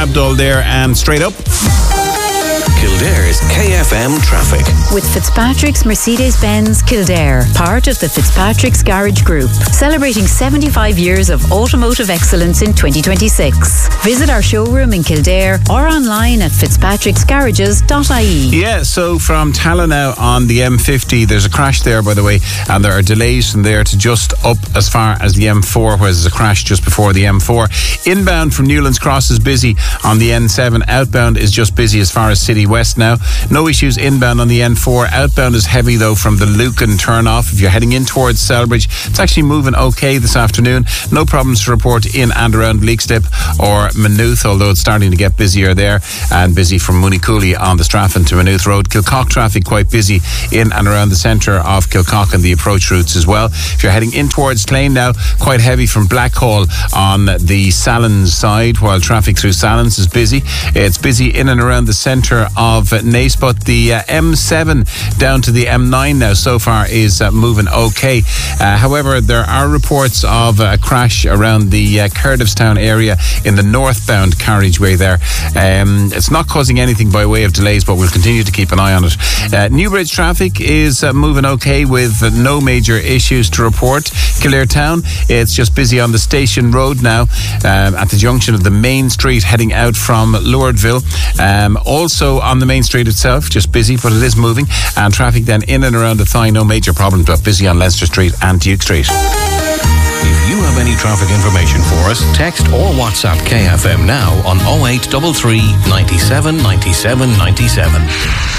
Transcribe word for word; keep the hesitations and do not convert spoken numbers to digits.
Abdul there, and straight up. Kildare's K F M traffic. With Fitzpatrick's Mercedes-Benz Kildare, part of the Fitzpatrick's Garage Group, celebrating seventy-five years of automotive excellence in twenty twenty-six. Visit our showroom in Kildare or online at fitzpatricks garages dot I E. Yeah, so from Tallinow on the M fifty, there's a crash there, by the way, and there are delays from there to just up as far as the M four, where there's a crash just before the M four. Inbound from Newlands Cross is busy on the N seven. Outbound is just busy as far as City West now. No issues inbound on the N four. Outbound is heavy though from the Lucan turn-off. If you're heading in towards Selbridge, it's actually moving okay this afternoon. No problems to report in and around Leixlip or Maynooth, although it's starting to get busier there, and busy from Mooneycooley on the Straffan to Maynooth Road. Kilcock traffic quite busy in and around the centre of Kilcock and the approach routes as well. If you're heading in towards Clane now, quite heavy from Blackhall on the Sallins side, while traffic through Sallins is busy. It's busy in and around the centre of Nace, but the uh, M seven down to the M nine now so far is uh, moving okay. Uh, however, there are reports of a crash around the uh, Cardiffstown area in the northbound carriageway there. Um, it's not causing anything by way of delays, but we'll continue to keep an eye on it. Uh, Newbridge traffic is uh, moving okay with uh, no major issues to report. Kildare Town, it's just busy on the Station Road now um, at the junction of the main street heading out from Lourdeville. Um, also on the main street itself, just busy, but it is moving. And traffic then in and around the Thigh, no major problems, but busy on Leinster Street and Duke Street. If you have any traffic information for us, text or WhatsApp K F M now on oh eight three three, nine seven, nine seven, nine seven.